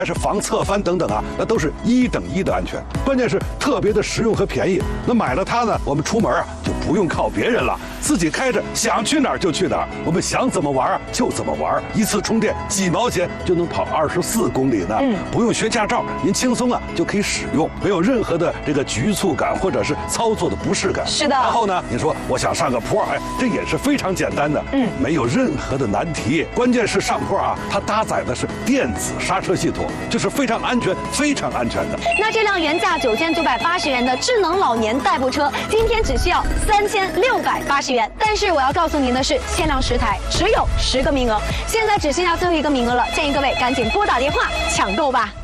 还是防侧翻等等啊，那都是1等1的安全。关键是特别的实用和便宜。那买了它呢，我们出门啊就不用靠别人了，自己开着想去哪儿就去哪儿，我们想怎么玩啊就怎么玩，一次充电几毛钱就能跑24公里呢。不用学驾照，您轻松啊就可以使用，没有任何的这个局促感或者是操作的不适感。 是的。 然后呢，你说我想上个坡，哎，这也是非常简单的，没有任何的难题。关键是上坡啊，它搭载的是电子刹车系统，就是非常安全、非常安全的。 那这辆原价9980元的智能老年代步车，今天只需要3680元。但是我要告诉您的是，限量10台，只有10个名额，现在只剩下最后1个名额了，建议各位赶紧拨打电话抢购吧。